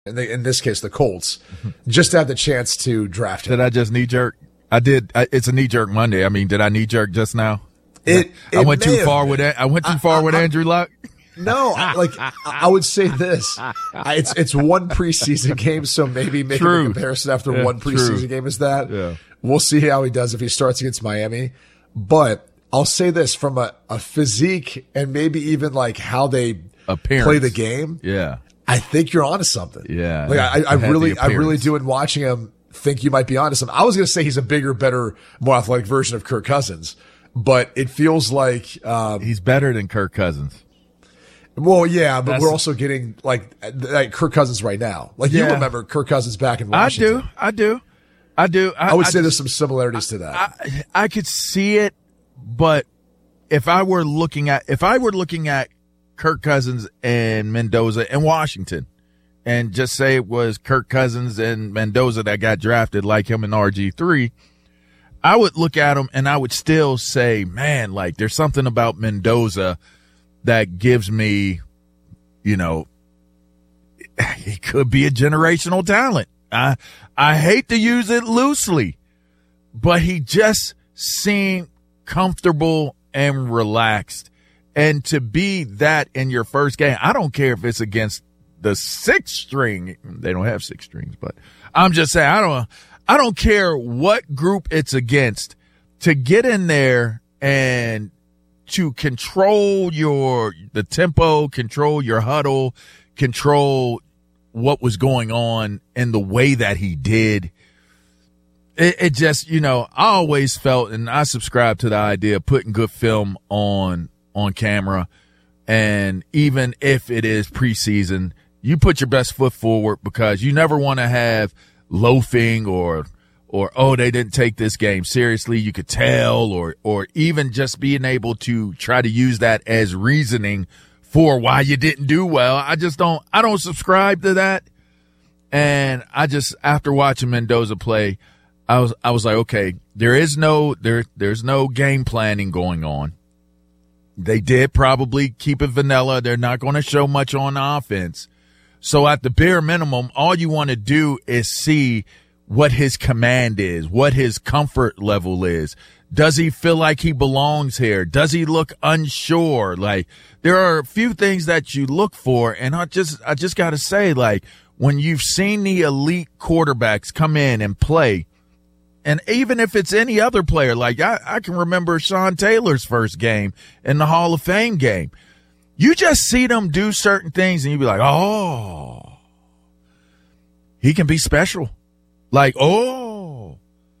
in this case, the Colts, just to have the chance to draft him. Did I just knee jerk? I did. It's a knee jerk Monday. I mean, did I knee jerk just now? I went too far with that. I went too far with Andrew Luck. No, I would say this. It's one preseason game, so maybe making a comparison after one preseason game is that. Yeah. We'll see how he does if he starts against Miami. But I'll say this from a physique and maybe even like how they play the game. Yeah. I think you're onto something. Yeah. Like I really do in watching him think you might be onto something. I was going to say he's a bigger, better, more athletic version of Kirk Cousins, but it feels like he's better than Kirk Cousins. Well, yeah, but we're also getting like Kirk Cousins right now. Like you remember Kirk Cousins back in Washington. I do. I would say there's some similarities to that. I could see it, but if I were looking at Kirk Cousins and Mendoza in Washington, and just say it was Kirk Cousins and Mendoza that got drafted like him and RG3, I would look at him and I would still say, man, like there's something about Mendoza that gives me, he could be a generational talent. I hate to use it loosely, but he just seemed comfortable and relaxed. And to be that in your first game, I don't care if it's against the sixth string. They don't have six strings, but I'm just saying, I don't care what group it's against, to get in there and to control the tempo, control your huddle, control what was going on in the way that he did. It just, I always felt, and I subscribe to the idea of putting good film on camera. And even if it is preseason, you put your best foot forward, because you never want to have loafing or, oh, they didn't take this game seriously. You could tell, or even just being able to try to use that as reasoning for why you didn't do well. I don't subscribe to that. And after watching Mendoza play, I was like, okay, there's no game planning going on. They did probably keep it vanilla. They're not going to show much on offense. So at the bare minimum, all you want to do is see what his command is, what his comfort level is. Does he feel like he belongs here? Does he look unsure? Like, there are a few things that you look for. And I just got to say, like, when you've seen the elite quarterbacks come in and play, and even if it's any other player, like I can remember Sean Taylor's first game in the Hall of Fame game. You just see them do certain things and you be like, oh, he can be special. Like, oh,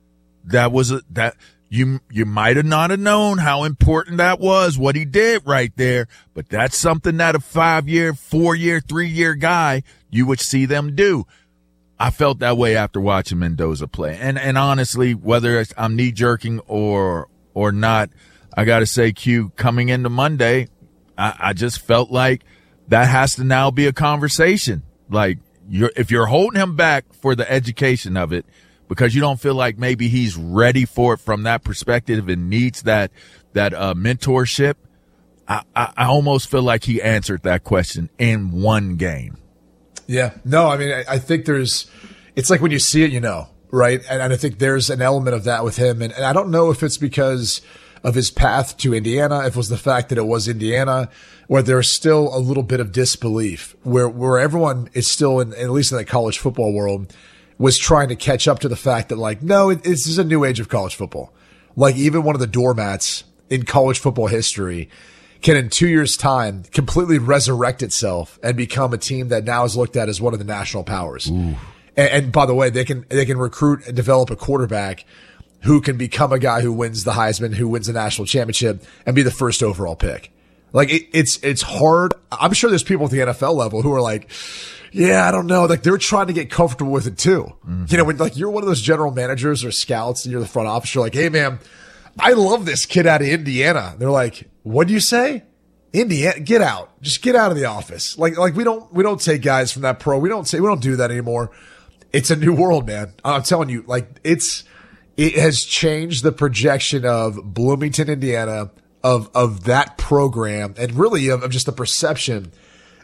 that you might have not have known how important that was, what he did right there. But that's something that a 5-year, 4-year, 3-year guy, you would see them do. I felt that way after watching Mendoza play. And honestly, whether I'm knee jerking or not, I got to say, Q, coming into Monday, I just felt like that has to now be a conversation. Like, if you're holding him back for the education of it, because you don't feel like maybe he's ready for it from that perspective and needs that mentorship, I almost feel like he answered that question in one game. Yeah. No, I mean, I think it's like when you see it, right? And I think there's an element of that with him. And I don't know if it's because of his path to Indiana, if it was the fact that it was Indiana, where there's still a little bit of disbelief, where everyone is still, at least in the college football world, was trying to catch up to the fact that, like, no, this is a new age of college football. Like, even one of the doormats in college football history can, in 2 years' time, completely resurrect itself and become a team that now is looked at as one of the national powers. And by the way, they can recruit and develop a quarterback who can become a guy who wins the Heisman, who wins the national championship, and be the first overall pick. Like, it's hard. I'm sure there's people at the NFL level who are like, yeah, I don't know. Like, they're trying to get comfortable with it too. Mm-hmm. When like you're one of those general managers or scouts and you're the front office, you're like, hey man, I love this kid out of Indiana. They're like, what do you say? Indiana, get out. Just get out of the office. Like we don't take guys from that pro. We don't do that anymore. It's a new world, man. I'm telling you, like, it has changed the projection of Bloomington, Indiana, of that program, and really of just the perception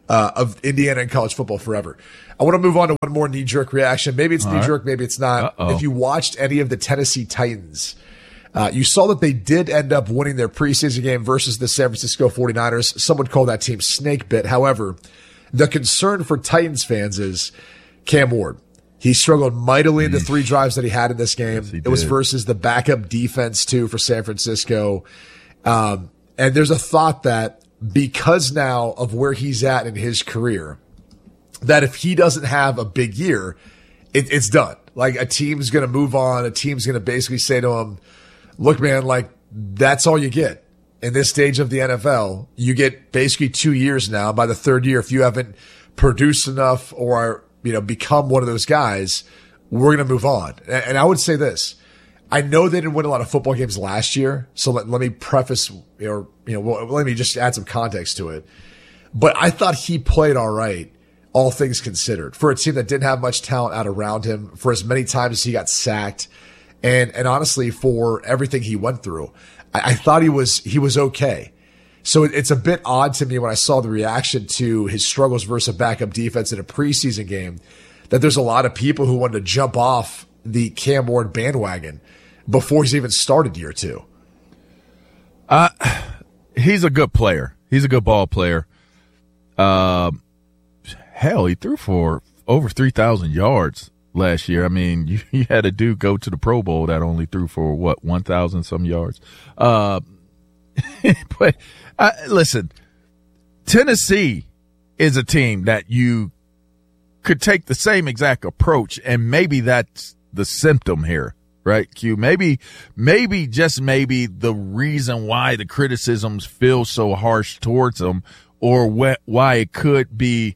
of Indiana and college football forever. I want to move on to one more knee-jerk reaction. Maybe it's knee-jerk, maybe it's not. If you watched any of the Tennessee Titans, you saw that they did end up winning their preseason game versus the San Francisco 49ers. Some would call that team snake bit. However, the concern for Titans fans is Cam Ward. He struggled mightily in the 3 drives that he had in this game. Yes, it was versus the backup defense, too, for San Francisco. And there's a thought that because now of where he's at in his career, that if he doesn't have a big year, it's done. Like, a team's going to move on. A team's going to basically say to him, look, man, like, that's all you get. In this stage of the NFL, you get basically 2 years now. By the 3rd year, if you haven't produced enough or, become one of those guys, we're going to move on. And I would say this. I know they didn't win a lot of football games last year. So let me preface let me just add some context to it. But I thought he played all right, all things considered, for a team that didn't have much talent out around him, for as many times as he got sacked. And honestly, for everything he went through, I thought he was okay. So it's a bit odd to me when I saw the reaction to his struggles versus a backup defense in a preseason game, that there's a lot of people who wanted to jump off the Cam Ward bandwagon before he's even started year 2. He's a good player. He's a good ball player. Hell, he threw for over 3,000 yards last year. I mean, you had a dude go to the Pro Bowl that only threw for 1,000 some yards. But listen, Tennessee is a team that you could take the same exact approach, and maybe that's the symptom here, right, Q? Maybe just maybe the reason why the criticisms feel so harsh towards them, or why it could be,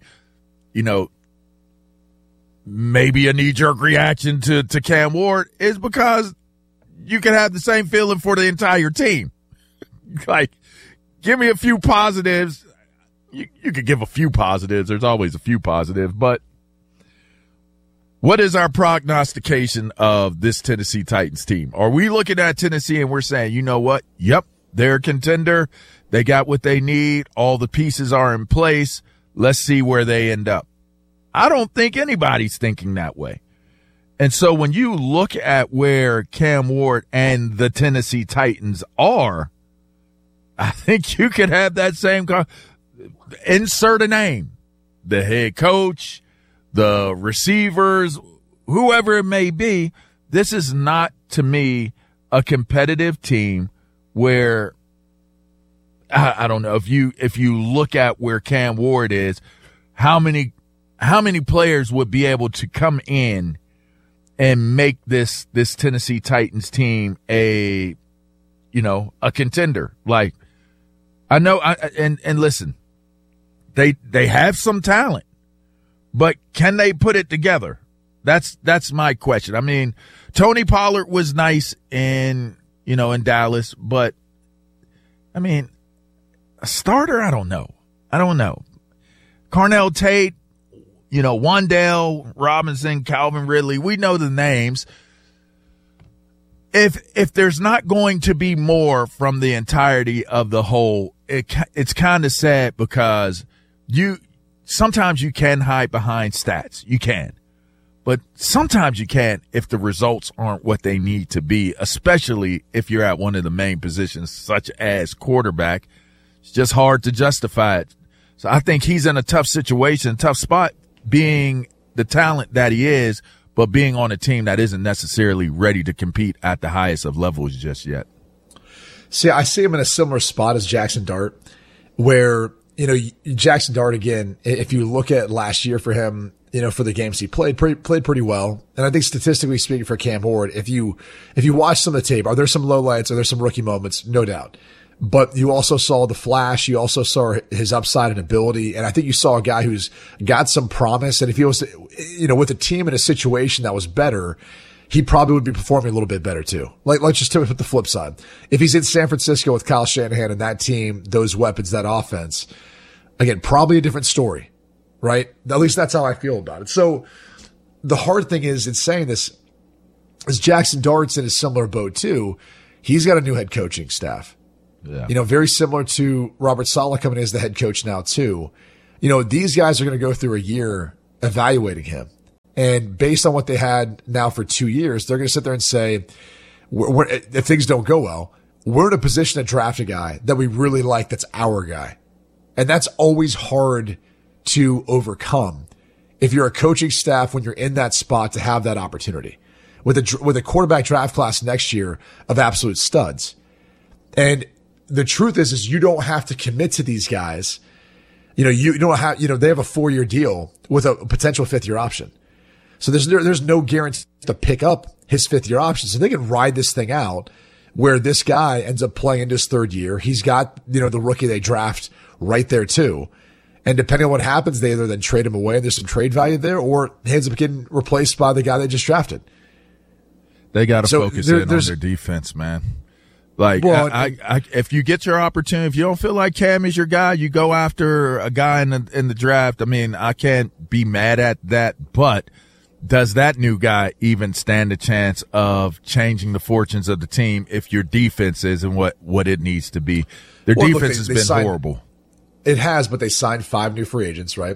maybe a knee-jerk reaction to Cam Ward, is because you can have the same feeling for the entire team. Like, give me a few positives. You could give a few positives. There's always a few positives. But what is our prognostication of this Tennessee Titans team? Are we looking at Tennessee and we're saying, you know what? Yep, they're a contender. They got what they need. All the pieces are in place. Let's see where they end up. I don't think anybody's thinking that way. And so when you look at where Cam Ward and the Tennessee Titans are, I think you could have that same insert a name, the head coach, the receivers, whoever it may be. This is not, to me, a competitive team where I don't know if you look at where Cam Ward is, how many players would be able to come in and make this Tennessee Titans team a contender? Like, I know, and listen, they have some talent, but can they put it together? That's my question. I mean, Tony Pollard was nice in Dallas, but I mean, a starter, I don't know. Carnell Tate, Wan'Dale Robinson, Calvin Ridley, we know the names. If there's not going to be more from the entirety of the whole, it's kind of sad, because sometimes you can hide behind stats. You can. But sometimes you can't if the results aren't what they need to be, especially if you're at one of the main positions, such as quarterback. It's just hard to justify it. So I think he's in a tough situation, tough spot, being the talent that he is, but being on a team that isn't necessarily ready to compete at the highest of levels just yet. See, I see him in a similar spot as Jackson Dart, where, Jackson Dart, again, if you look at last year for him, for the games he played pretty well. And I think statistically speaking for Cam Ward, if you watch some of the tape, are there some lowlights? Are there some rookie moments? No doubt. But you also saw the flash. You also saw his upside and ability. And I think you saw a guy who's got some promise. And if he was, with a team in a situation that was better, he probably would be performing a little bit better too. Like, let's just put the flip side. If he's in San Francisco with Kyle Shanahan and that team, those weapons, that offense, again, probably a different story, right? At least that's how I feel about it. So the hard thing is in saying this is Jackson Dart's in a similar boat too. He's got a new head coaching staff. Yeah. Very similar to Robert Saleh coming in as the head coach now too. these guys are going to go through a year evaluating him. And based on what they had now for 2 years, they're going to sit there and say, if things don't go well, we're in a position to draft a guy that we really like. That's our guy. And that's always hard to overcome if you're a coaching staff when you're in that spot to have that opportunity with a quarterback draft class next year of absolute studs. And the truth is you don't have to commit to these guys. You don't have, they have a 4-year deal with a potential 5th-year option. So there's no guarantee to pick up his 5th-year option. So they can ride this thing out where this guy ends up playing into his 3rd year. He's got, the rookie they draft right there too. And depending on what happens, they either then trade him away and there's some trade value there, or he ends up getting replaced by the guy they just drafted. They got to focus in on their defense, man. Like, if you get your opportunity, if you don't feel like Cam is your guy, you go after a guy in the draft. I mean, I can't be mad at that, but does that new guy even stand a chance of changing the fortunes of the team if your defense isn't what it needs to be? Their defense has been horrible. It has, but they signed 5 new free agents, right?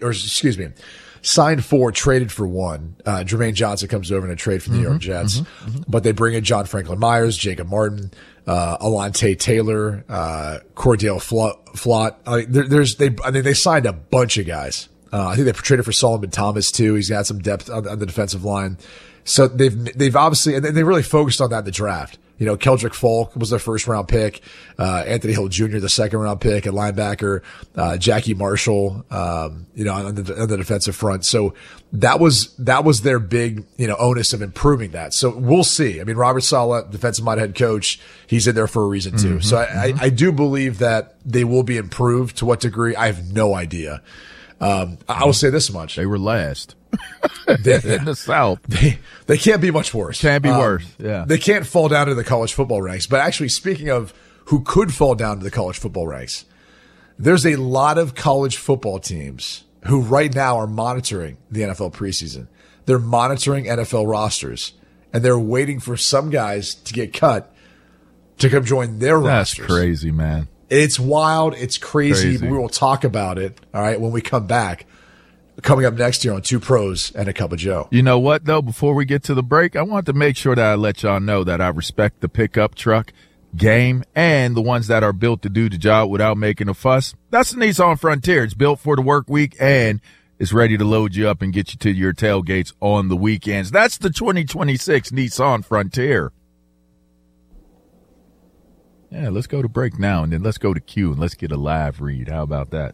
Signed 4, traded for 1. Jermaine Johnson comes over in a trade from the New York Jets, but they bring in John Franklin Myers, Jacob Martin, Alontae Taylor, Cordell Flott. They signed a bunch of guys. I think they traded for Solomon Thomas too. He's got some depth on the defensive line. So they've obviously, and they really focused on that in the draft. Keldrick Falk was their 1st-round pick. Anthony Hill Jr., the 2nd-round pick at linebacker. Jackie Marshall, on the defensive front. So that was their big, onus of improving that. So we'll see. I mean, Robert Saleh, defensive-minded head coach, he's in there for a reason too. So I do believe that they will be improved. To what degree, I have no idea. I will say this much. They were last. In the South. They can't be much worse. Can't be worse. Yeah. They can't fall down to the college football ranks. But actually, speaking of who could fall down to the college football ranks, there's a lot of college football teams who right now are monitoring the NFL preseason. They're monitoring NFL rosters, and they're waiting for some guys to get cut to come join their rosters. That's crazy, man. It's wild. It's crazy. We will talk about it, all right, when we come back. Coming up next year on 2 Pros and a Cup of Joe. You know what, though? Before we get to the break, I want to make sure that I let y'all know that I respect the pickup truck game and the ones that are built to do the job without making a fuss. That's the Nissan Frontier. It's built for the work week and it's ready to load you up and get you to your tailgates on the weekends. That's the 2026 Nissan Frontier. Yeah, let's go to break now, and then let's go to Q, and let's get a live read. How about that?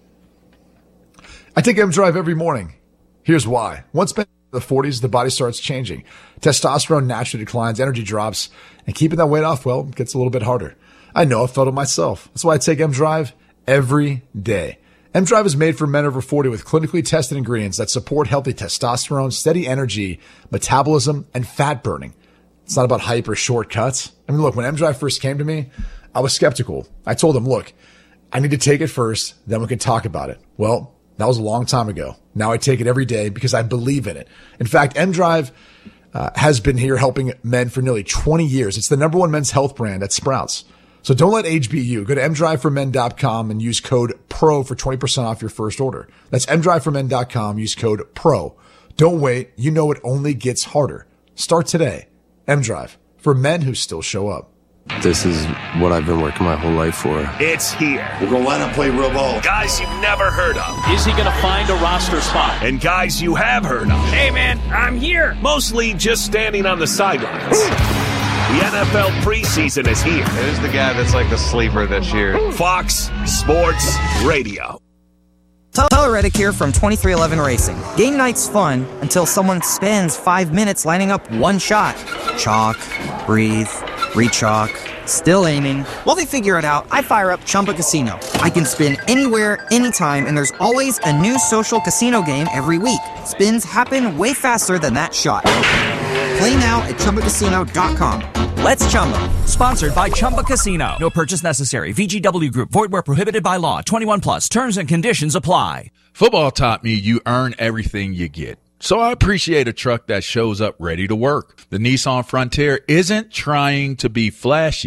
I take M-Drive every morning. Here's why. Once been in the 40s, the body starts changing. Testosterone naturally declines, energy drops, and keeping that weight off, well, gets a little bit harder. I know, I've felt it myself. That's why I take M-Drive every day. M-Drive is made for men over 40 with clinically tested ingredients that support healthy testosterone, steady energy, metabolism, and fat burning. It's not about hype or shortcuts. I mean, look, when M-Drive first came to me, I was skeptical. I told them, look, I need to take it first, then we can talk about it. Well, that was a long time ago. Now I take it every day because I believe in it. In fact, M-Drive has been here helping men for nearly 20 years. It's the #1 men's health brand at Sprouts. So don't let age beat you. Go to mdriveformen.com and use code PRO for 20% off your first order. That's mdriveformen.com. Use code PRO. Don't wait. You know it only gets harder. Start today. M-Drive, for men who still show up. This is what I've been working my whole life for. It's here. We're going to line up, play real ball. Guys you've never heard of. Is he going to find a roster spot? And guys you have heard of. Hey, man, I'm here. Mostly just standing on the sidelines. The NFL preseason is here. Who's the guy that's like the sleeper this year? Fox Sports Radio. Tyler Reddick here from 2311 Racing. Game night's fun until someone spends 5 minutes lining up one shot. Chalk, breathe, re-chalk, still aiming. While they figure it out, I fire up Chumba Casino. I can spin anywhere, anytime, and there's always a new social casino game every week. Spins happen way faster than that shot. Play now at ChumbaCasino.com. Let's Chumba. Sponsored by Chumba Casino. No purchase necessary. VGW Group. Void where prohibited by law. 21 plus. Terms and conditions apply. Football taught me you earn everything you get. So I appreciate a truck that shows up ready to work. The Nissan Frontier isn't trying to be flashy.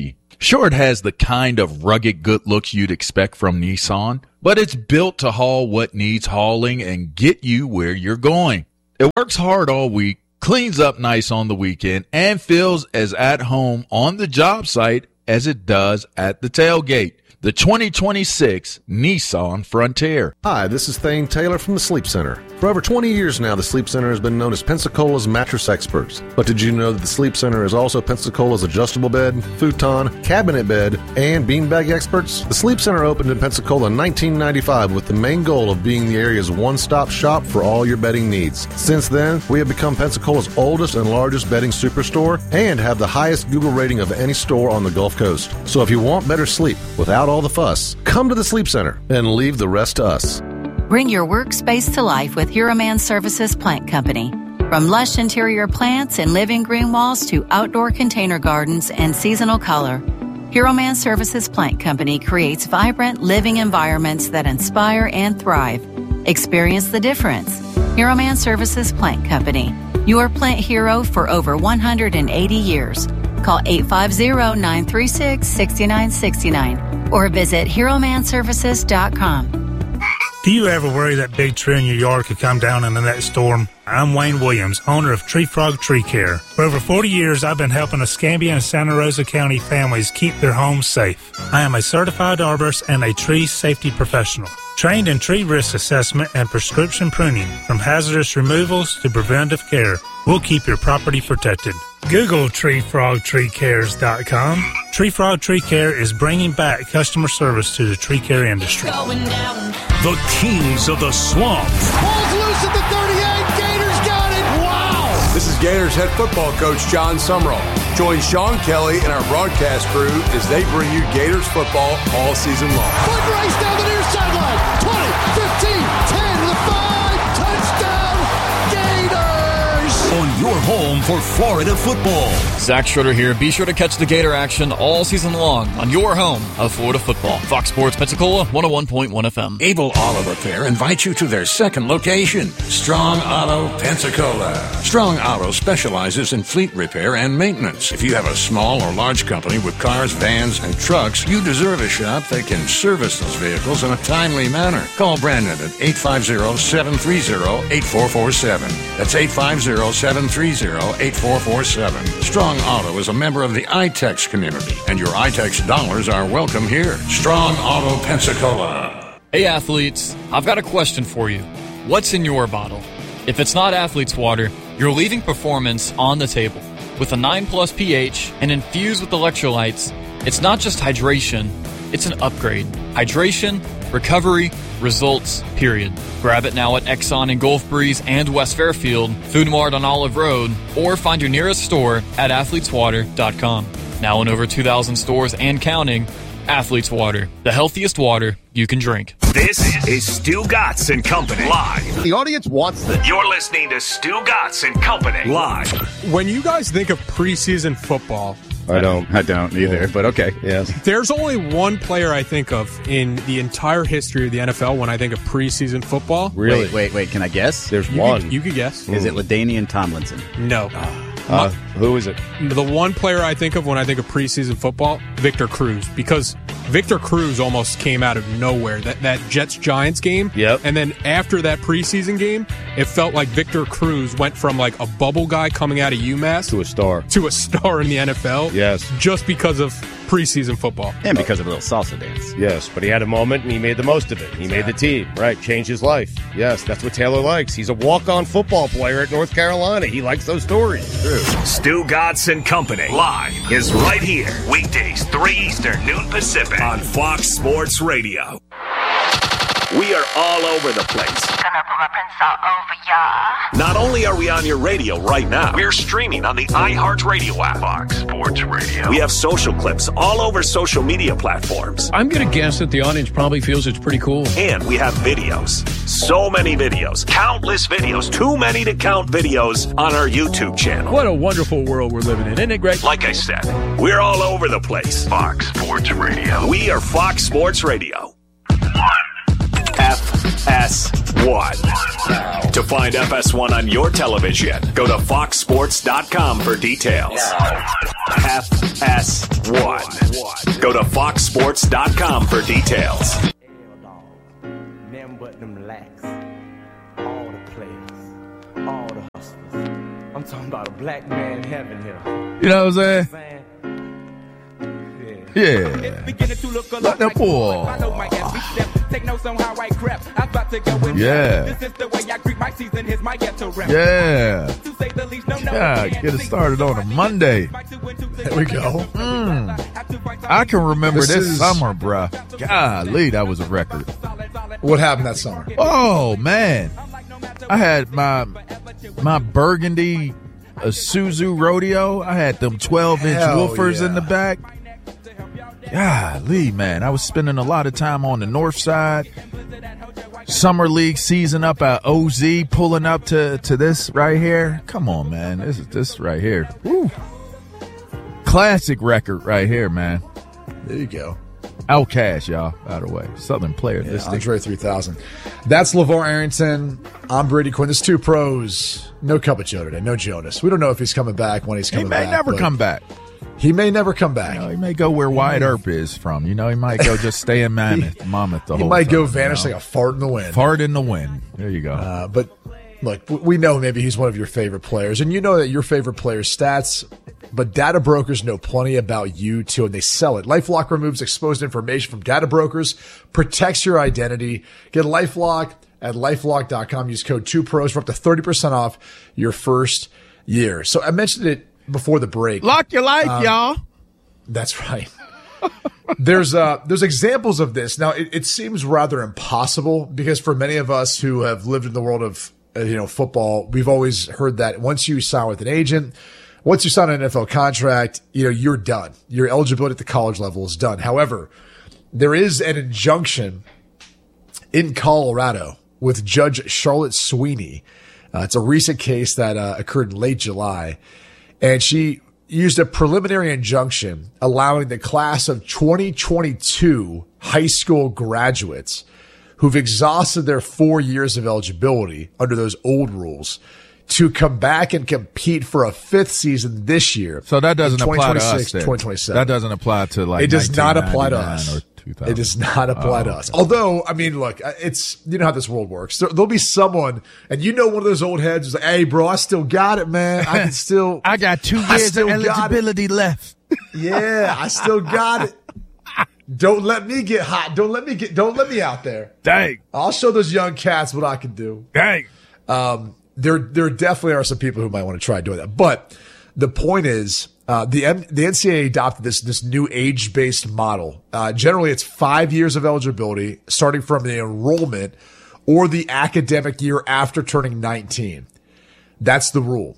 Sure, it has the kind of rugged good looks you'd expect from Nissan, but it's built to haul what needs hauling and get you where you're going. It works hard all week, cleans up nice on the weekend, and feels as at home on the job site as it does at the tailgate. The 2026 Nissan Frontier. Hi, this is Thane Taylor from the Sleep Center. For over 20 years now, the Sleep Center has been known as Pensacola's mattress experts. But did you know that the Sleep Center is also Pensacola's adjustable bed, futon, cabinet bed, and beanbag experts? The Sleep Center opened in Pensacola in 1995 with the main goal of being the area's one-stop shop for all your bedding needs. Since then, we have become Pensacola's oldest and largest bedding superstore and have the highest Google rating of any store on the Gulf Coast. So if you want better sleep without all the fuss, come to the Sleep Center and leave the rest to us. Bring your workspace to life with Hero Man Services Plant Company. From lush interior plants and living green walls to outdoor container gardens and seasonal color, Hero Man Services Plant Company creates vibrant living environments that inspire and thrive. Experience the difference. Hero Man Services Plant Company, your plant hero for over 180 years. Call 850-936-6969 or visit HeroManServices.com. Do you ever worry that big tree in your yard could come down in the next storm? I'm Wayne Williams, owner of Tree Frog Tree Care. For over 40 years, I've been helping Escambia and Santa Rosa County families keep their homes safe. I am a certified arborist and a tree safety professional, trained in tree risk assessment and prescription pruning, from hazardous removals to preventive care. We'll keep your property protected. Google TreeFrogTreeCares.com. Tree Frog Tree Care is bringing back customer service to the tree care industry. The Kings of the Swamp. Ball's loose at the 38. Gators got it. Wow. This is Gators head football coach John Sumrall. Join Sean Kelly and our broadcast crew as they bring you Gators football all season long. Foot race down the near sideline. 20, 15, 10 to the 5. Touchdown, Gators. On your home for Florida football. Zach Schroeder here. Be sure to catch the Gator action all season long on your home of Florida football. Fox Sports Pensacola, 101.1 FM. Able Auto Repair invites you to their second location, Strong Auto Pensacola. Strong Auto specializes in fleet repair and maintenance. If you have a small or large company with cars, vans, and trucks, you deserve a shop that can service those vehicles in a timely manner. Call Brandon at 850-730-8447. That's 850-730-8447. Strong Auto is a member of the iTex community, and your iTex dollars are welcome here. Strong Auto Pensacola. Hey athletes, I've got a question for you. What's in your bottle? If it's not Athlete's Water, you're leaving performance on the table. With a 9+ pH and infused with electrolytes, it's not just hydration, it's an upgrade. Hydration, recovery, results, period. Grab it now at Exxon in Gulf Breeze and West Fairfield, Food Mart on Olive Road, or find your nearest store at athleteswater.com. Now in over 2,000 stores and counting, Athlete's Water, the healthiest water you can drink. This is Stu Gatz and Company live. The audience wants this. You're listening to Stu Gatz and Company live. When you guys think of preseason football, I don't either, but okay. Yes. There's only one player I think of in the entire history of the NFL when I think of preseason football. Really? Wait. Can I guess? There's one. You could guess. Is it LaDainian Tomlinson? No. Who is it? The one player I think of when I think of preseason football, Victor Cruz, because Victor Cruz almost came out of nowhere. That Jets-Giants game. Yep. And then after that preseason game, it felt like Victor Cruz went from like a bubble guy coming out of UMass to a star in the NFL. Yes. Just because of preseason football. And because of a little salsa dance. Yes, but he had a moment and he made the most of it. He made the team, right? Changed his life. Yes, that's what Taylor likes. He's a walk-on football player at North Carolina. He likes those stories. True. Stu Gatz and Company live is right here. Weekdays, 3 Eastern, noon Pacific on Fox Sports Radio. We are all over the place. Gonna put my prints all over ya. Not only are we on your radio right now, we're streaming on the iHeartRadio app. Fox Sports Radio. We have social clips all over social media platforms. I'm gonna guess that the audience probably feels it's pretty cool. And we have videos. So many videos. Countless videos. Too many to count videos on our YouTube channel. What a wonderful world we're living in. Isn't it great? Like I said, we're all over the place. Fox Sports Radio. We are Fox Sports Radio. FS1. To find FS1 on your television, go to foxsports.com for details. FS1. Go to foxsports.com for details. Them but them lacks. All the players. All the hustlers. I'm talking about a black man in heaven here. You know what I'm saying? Yeah. Let that boy. Yeah. Yeah. Yeah. Get it started on a Monday. There we go. I can remember this summer, bruh. Golly, that was a record. What happened that summer? Oh, man. I had my burgundy Isuzu Rodeo. I had them 12-inch woofers in the back. Golly, man. I was spending a lot of time on the north side. Summer league season up at OZ, pulling up to this right here. Come on, man. This right here. Woo. Classic record right here, man. There you go. Outcast, y'all, by the way. Southern player. Yeah, this Andre 3000. That's LeVar Arrington. I'm Brady Quinn. There's two pros. No Cup of Joe today. No Jonas. We don't know if he's coming back, when he's coming back. He may never come back. He may never come back. You know, he may go where Wyatt Earp is from. You know, he might go just stay in Monmouth the whole time. He might go vanish like a fart in the wind. Fart in the wind. There you go. But look, we know maybe he's one of your favorite players, and you know that your favorite player's stats, but data brokers know plenty about you too, and they sell it. LifeLock removes exposed information from data brokers, protects your identity. Get LifeLock at LifeLock.com. Use code 2pros for up to 30% off your first year. So I mentioned it before the break. Lock your life, y'all. That's right. There's examples of this. Now, it seems rather impossible because for many of us who have lived in the world of football, we've always heard that once you sign with an agent, once you sign an NFL contract, you're done. Your eligibility at the college level is done. However, there is an injunction in Colorado with Judge Charlotte Sweeney. It's a recent case that occurred in late July. And she used a preliminary injunction allowing the class of 2022 high school graduates who've exhausted their 4 years of eligibility under those old rules to come back and compete for a fifth season this year. So that doesn't apply to us. 2027. That doesn't apply to it does not apply to us. It does not apply to us. Although, I mean, look, you know how this world works. There'll be someone, and one of those old heads who's like, hey, bro, I still got it, man. I got 2 years of eligibility left. Yeah, I still got it. Don't let me get hot. Don't let me out there. Dang. I'll show those young cats what I can do. Dang. There definitely are some people who might want to try doing that. But the point is, the NCAA adopted this new age-based model. Generally, it's 5 years of eligibility starting from the enrollment or the academic year after turning 19. That's the rule.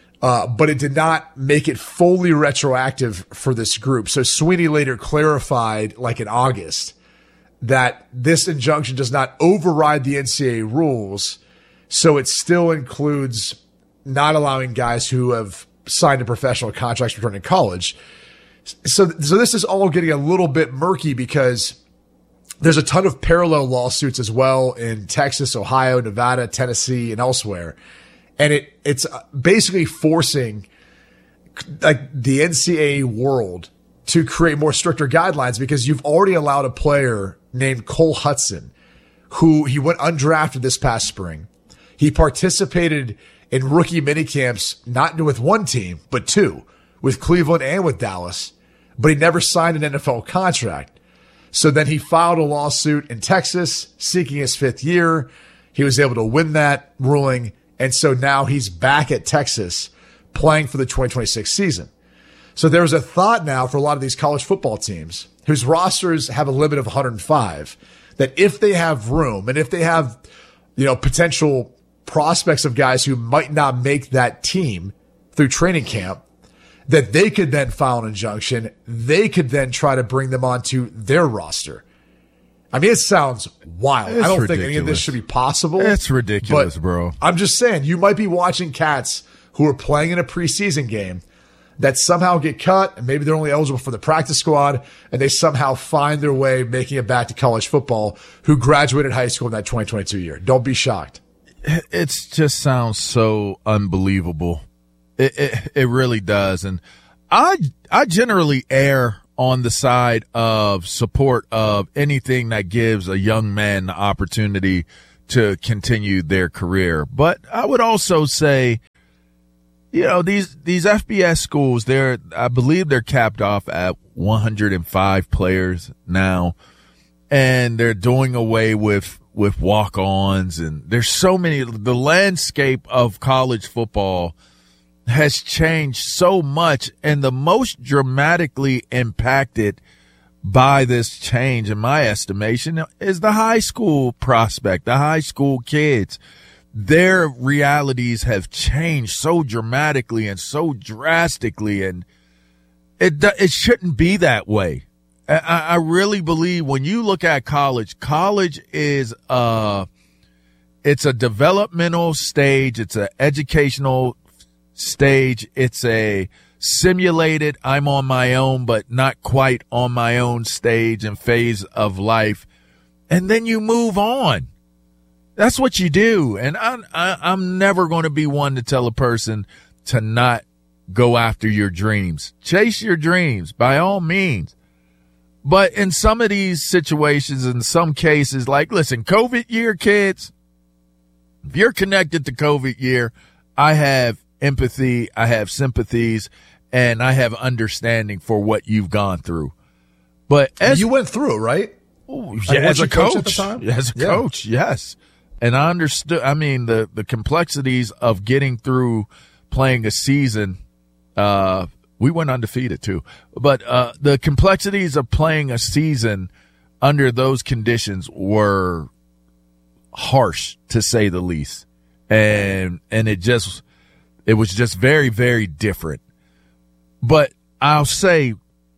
But it did not make it fully retroactive for this group. So Sweeney later clarified, like in August, that this injunction does not override the NCAA rules. So it still includes not allowing guys who have signed a professional contracts returning to college. So this is all getting a little bit murky because there's a ton of parallel lawsuits as well in Texas, Ohio, Nevada, Tennessee, and elsewhere. And it's basically forcing like the NCAA world to create more stricter guidelines because you've already allowed a player named Cole Hudson, who he went undrafted this past spring. He participated in rookie minicamps, not with one team, but two, with Cleveland and with Dallas, but he never signed an NFL contract. So then he filed a lawsuit in Texas seeking his fifth year. He was able to win that ruling. And so now he's back at Texas playing for the 2026 season. So there's a thought now for a lot of these college football teams whose rosters have a limit of 105 that if they have room and if they have, potential prospects of guys who might not make that team through training camp, that they could then file an injunction. They could then try to bring them onto their roster. I mean, it sounds wild. I don't think any of this should be possible. It's ridiculous, bro. I'm just saying, you might be watching cats who are playing in a preseason game that somehow get cut, and maybe they're only eligible for the practice squad, and they somehow find their way making it back to college football who graduated high school in that 2022 year. Don't be shocked. It just sounds so unbelievable. It really does. And I generally err on the side of support of anything that gives a young man the opportunity to continue their career. But I would also say, these FBS schools, I believe they're capped off at 105 players now, and they're doing away with walk-ons, and there's so many. The landscape of college football has changed so much, and the most dramatically impacted by this change, in my estimation, is the high school prospect, the high school kids. Their realities have changed so dramatically and so drastically, and it shouldn't be that way. I really believe when you look at college is it's a developmental stage, it's an educational stage, it's a simulated I'm on my own but not quite on my own stage and phase of life, and then you move on. That's what you do. And I'm never going to be one to tell a person to not go after your dreams. Chase your dreams by all means. But in some of these situations, in some cases, like, listen, COVID year, kids, if you're connected to COVID year, I have empathy, I have sympathies, and I have understanding for what you've gone through. But you went through it, right? As a coach at the time? As a coach, yes. And I understood, the complexities of getting through playing a season. We went undefeated too, but the complexities of playing a season under those conditions were harsh, to say the least. And it was just very, very different. But I'll say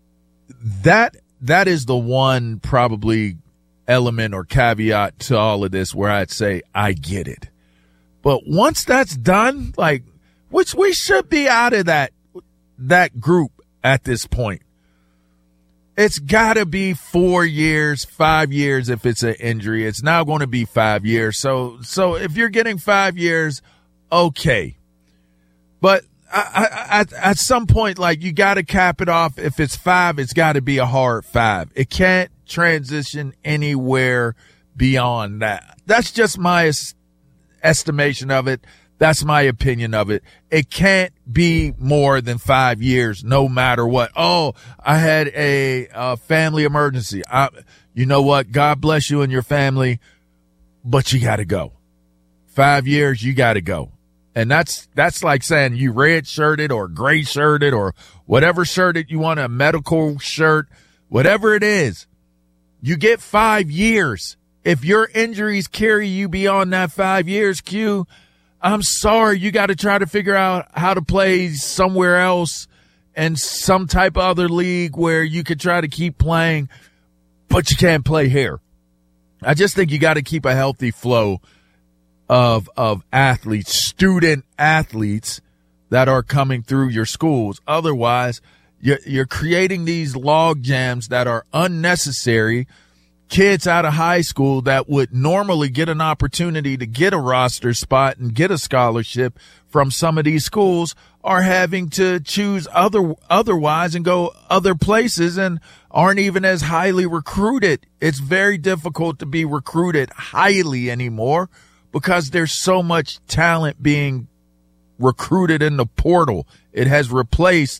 that is the one probably element or caveat to all of this where I'd say I get it. But once that's done, which we should be out of that group at this point, it's got to be 4 years, 5 years if it's an injury. It's now going to be 5 years. So if you're getting 5 years, okay. But at some point, you got to cap it off. If it's 5, it's got to be a hard 5. It can't transition anywhere beyond that. That's just my estimation of it. That's my opinion of it. It can't be more than 5 years, no matter what. Oh, I had a family emergency. You know what? God bless you and your family, but you got to go. 5 years, you got to go. And that's like saying you red shirted or gray shirted or whatever shirted you want, a medical shirt, whatever it is. You get 5 years. If your injuries carry you beyond that 5 years, Q, I'm sorry. You got to try to figure out how to play somewhere else and some type of other league where you could try to keep playing, but you can't play here. I just think you got to keep a healthy flow of athletes, student athletes that are coming through your schools. Otherwise, you're creating these log jams that are unnecessary. Kids out of high school that would normally get an opportunity to get a roster spot and get a scholarship from some of these schools are having to choose otherwise and go other places and aren't even as highly recruited. It's very difficult to be recruited highly anymore because there's so much talent being recruited in the portal. It has replaced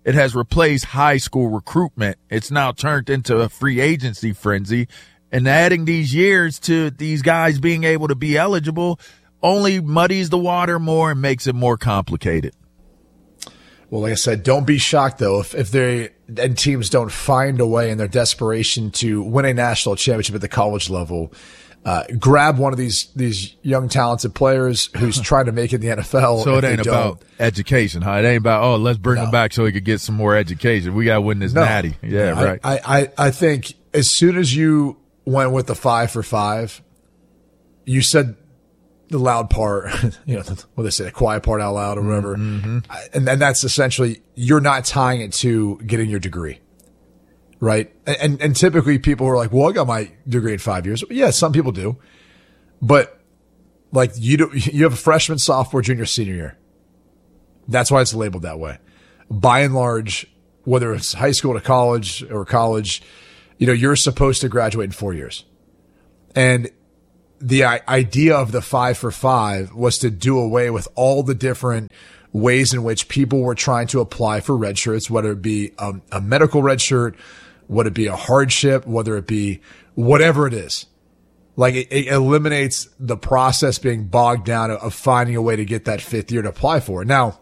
high school recruitment. It's now turned into a free agency frenzy, and adding these years to these guys being able to be eligible only muddies the water more and makes it more complicated. Well, like I said, don't be shocked though if teams don't find a way in their desperation to win a national championship at the college level. Grab one of these young talented players who's trying to make it in the NFL. So it ain't about education, huh? It ain't about, let's bring him back so he could get some more education. We got to win this natty. Yeah, right. I think as soon as you went with the 5 for 5, you said the loud part, what they say, the quiet part out loud or whatever. Mm-hmm. And that's essentially, you're not tying it to getting your degree. Right. And typically people are like, well, I got my degree in 5 years. Yeah, some people do. But like you have a freshman, sophomore, junior, senior year. That's why it's labeled that way. By and large, whether it's high school to college or college, you're supposed to graduate in 4 years. And the idea of the 5 for 5 was to do away with all the different ways in which people were trying to apply for red shirts, whether it be a medical red shirt, whether it be a hardship, whether it be whatever it is. Like it eliminates the process being bogged down of finding a way to get that 5th year to apply for it. Now,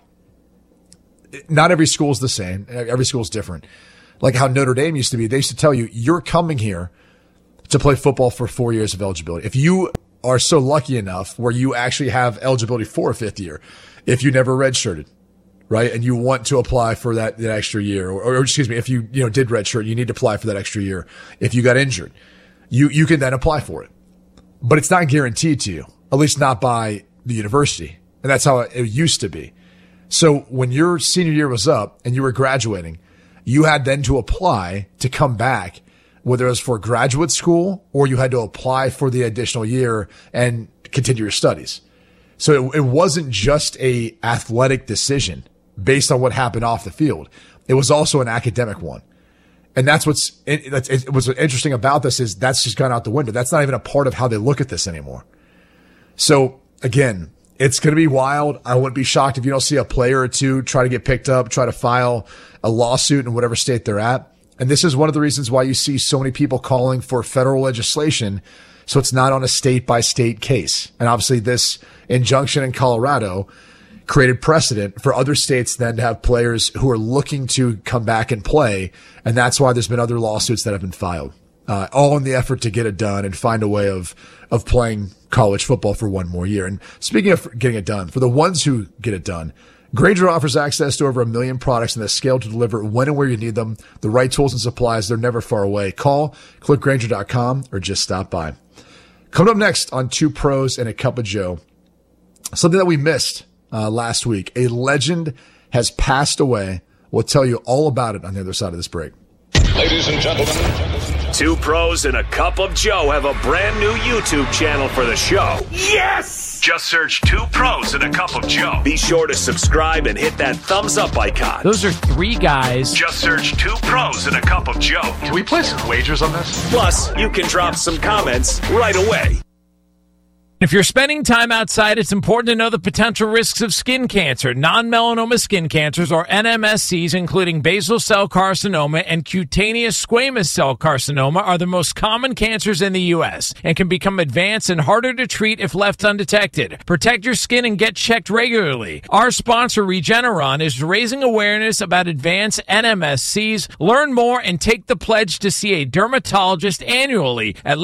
not every school is the same. Every school is different. Like how Notre Dame used to be, they used to tell you, you're coming here to play football for 4 years of eligibility. If you are so lucky enough where you actually have eligibility for a 5th year, if you never redshirted, right? And you want to apply for that extra year, or excuse me, if you did redshirt, you need to apply for that extra year. If you got injured, you can then apply for it. But it's not guaranteed to you, at least not by the university. And that's how it used to be. So when your senior year was up and you were graduating, you had then to apply to come back, whether it was for graduate school or you had to apply for the additional year and continue your studies. So it wasn't just a athletic decision based on what happened off the field. It was also an academic one. And that's what's interesting about this is that's just gone out the window. That's not even a part of how they look at this anymore. So again, it's going to be wild. I wouldn't be shocked if you don't see a player or two try to get picked up, try to file a lawsuit in whatever state they're at. And this is one of the reasons why you see so many people calling for federal legislation. So it's not on a state by state case. And obviously this injunction in Colorado created precedent for other states then to have players who are looking to come back and play. And that's why there's been other lawsuits that have been filed, all in the effort to get it done and find a way of playing college football for one more year. And speaking of getting it done, for the ones who get it done, Grainger offers access to over 1 million products and the scale to deliver when and where you need them. The right tools and supplies, they're never far away. Call, click Grainger.com, or just stop by. Coming up next on Two Pros and a Cup of Joe, something that we missed last week. A legend has passed away. We'll tell you all about it on the other side of this break. Ladies and gentlemen, Two Pros and a Cup of Joe have a brand new YouTube channel for the show. Yes! Just search Two Pros and a Cup of Joe. Be sure to subscribe and hit that thumbs up icon. Those are 3 guys. Just search Two Pros and a Cup of Joe. Can we play some wagers on this? Plus, you can drop some comments right away. If you're spending time outside, it's important to know the potential risks of skin cancer. Non-melanoma skin cancers, or NMSCs, including basal cell carcinoma and cutaneous squamous cell carcinoma, are the most common cancers in the U.S. and can become advanced and harder to treat if left undetected. Protect your skin and get checked regularly. Our sponsor, Regeneron, is raising awareness about advanced NMSCs. Learn more and take the pledge to see a dermatologist annually at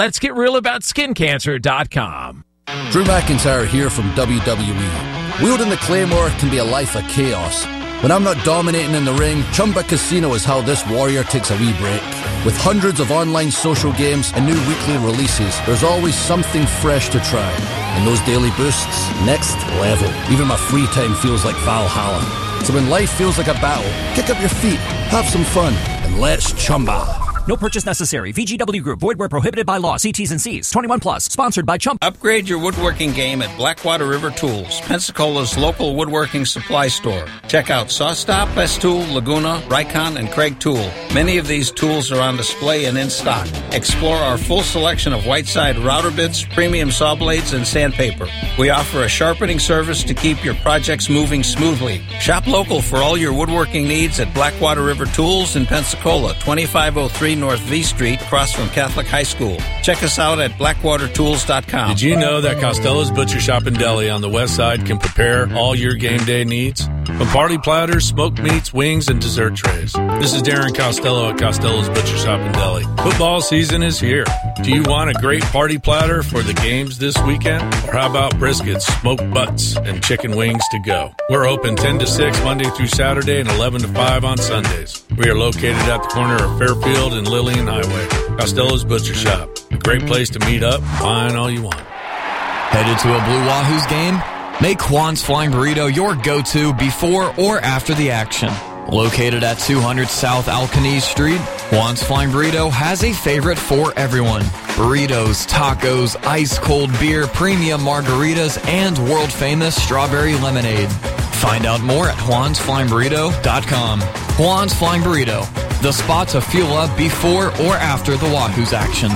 letsgetrealaboutSkinCancer.com. Drew McIntyre here from WWE. Wielding the Claymore can be a life of chaos. When I'm not dominating in the ring, Chumba Casino is how this warrior takes a wee break. With hundreds of online social games and new weekly releases, there's always something fresh to try. And those daily boosts, next level. Even my free time feels like Valhalla. So when life feels like a battle, kick up your feet, have some fun, and let's Chumba. No purchase necessary. VGW Group. Void where prohibited by law. See T's and C's. 21 plus. Sponsored by Chump. Upgrade your woodworking game at Blackwater River Tools, Pensacola's local woodworking supply store. Check out SawStop, Festool, Laguna, Rikon, and Craig Tool. Many of these tools are on display and in stock. Explore our full selection of Whiteside router bits, premium saw blades, and sandpaper. We offer a sharpening service to keep your projects moving smoothly. Shop local for all your woodworking needs at Blackwater River Tools in Pensacola, 2503 North V Street, across from Catholic High School. Check us out at blackwatertools.com. Did you know that Costello's Butcher Shop and Deli on the west side can prepare all your game day needs? From party platters, smoked meats, wings, and dessert trays. This is Darren Costello at Costello's Butcher Shop and Deli. Football season is here. Do you want a great party platter for the games this weekend? Or how about briskets, smoked butts, and chicken wings to go? We're open 10 to 6 Monday through Saturday and 11 to 5 on Sundays. We are located at the corner of Fairfield and Lillian Highway. Costello's Butcher Shop. A great place to meet up and find all you want. Headed to a Blue Wahoos game? Make Juan's Flying Burrito your go-to before or after the action. Located at 200 South Alcanese Street, Juan's Flying Burrito has a favorite for everyone. Burritos, tacos, ice-cold beer, premium margaritas, and world-famous strawberry lemonade. Find out more at juansflyingburrito.com. Juan's Flying Burrito, the spot to fuel up before or after the Wahoos action.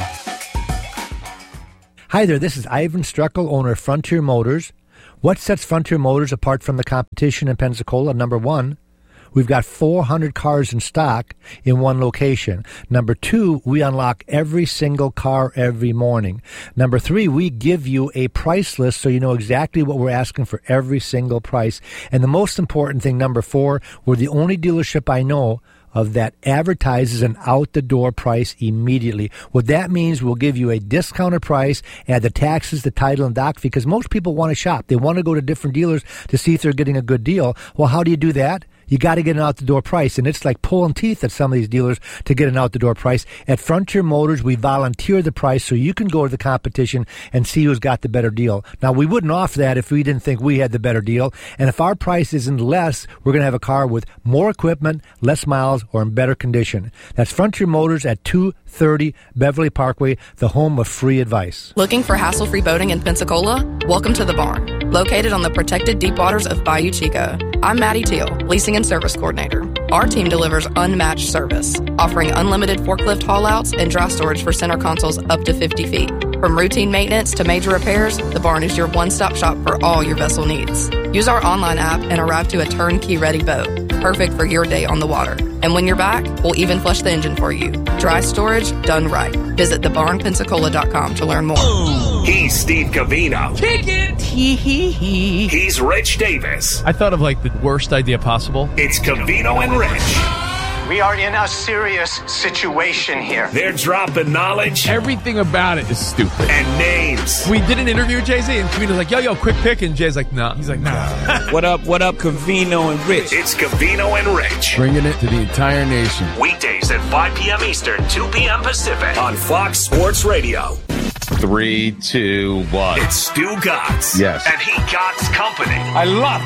Hi there, this is Ivan Struckel, owner of Frontier Motors. What sets Frontier Motors apart from the competition in Pensacola? Number one, we've got 400 cars in stock in one location. Number two, we unlock every single car every morning. Number three, we give you a price list so you know exactly what we're asking for every single price. And the most important thing, number four, we're the only dealership I know of that advertises an out-the-door price immediately. What that means, we'll give you a discounted price, add the taxes, the title, and doc fee, because most people want to shop. They want to go to different dealers to see if they're getting a good deal. Well, how do you do that? You got to get an out-the-door price, and it's like pulling teeth at some of these dealers to get an out-the-door price. At Frontier Motors, we volunteer the price so you can go to the competition and see who's got the better deal. Now, we wouldn't offer that if we didn't think we had the better deal, and if our price isn't less, we're going to have a car with more equipment, less miles, or in better condition. That's Frontier Motors at 230 Beverly Parkway, the home of free advice. Looking for hassle-free boating in Pensacola? Welcome to the Barn, located on the protected deep waters of Bayou Chico. I'm Maddie Teal, leasing and service coordinator. Our team delivers unmatched service, offering unlimited forklift haul-outs and dry storage for center consoles up to 50 feet. From routine maintenance to major repairs, the Barn is your one-stop shop for all your vessel needs. Use our online app and arrive to a turnkey-ready boat, perfect for your day on the water. And when you're back, we'll even flush the engine for you. Dry storage done right. Visit thebarnpensacola.com to learn more. He's Steve Covino. Kick it! Hee. He's Rich Davis. I thought of like the worst idea possible. It's Covino and Rich. We are in a serious situation here. They're dropping knowledge. Everything about it is stupid. And names. We did an interview with Jay-Z, and Covino's like, yo, quick pick, and Jay's like, nah. He's like, nah. What up, Covino and Rich? It's Covino and Rich. Bringing it to the entire nation. Weekdays at 5 p.m. Eastern, 2 p.m. Pacific on Fox Sports Radio. 3, 2, 1. It's Stu Gatz. Yes. And he Gatz Company. I love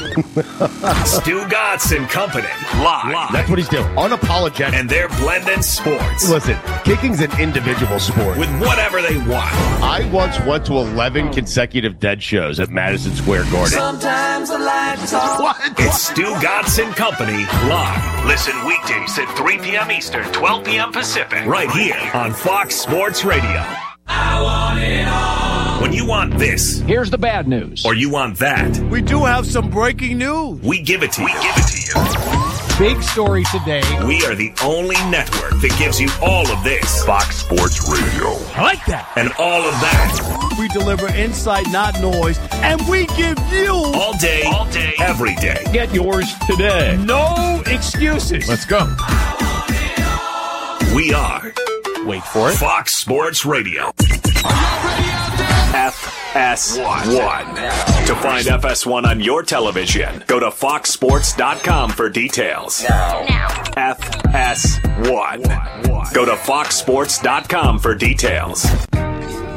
that. Stu Gatz and Company. Live. That's what he's doing. Unapologetic. And they're blending sports. Listen, kicking's an individual sport. With whatever they want. I once went to 11 consecutive dead shows at Madison Square Garden. Sometimes I like to talk. What? It's Stu Gatz and Company live. Listen weekdays at 3 p.m. Eastern, 12 p.m. Pacific. Right here on Fox Sports Radio. I want it all. When you want this, here's the bad news. Or you want that, we do have some breaking news. We give it to you. Big story today. We are the only network that gives you all of this. Fox Sports Radio. I like that. And all of that. We deliver insight, not noise, and we give you all day, every day. Get yours today. No excuses. Let's go. We are. Wait for it. Fox Sports Radio. FS1. To find FS1 on your television, go to foxsports.com for details. Now. FS1. Go to foxsports.com for details.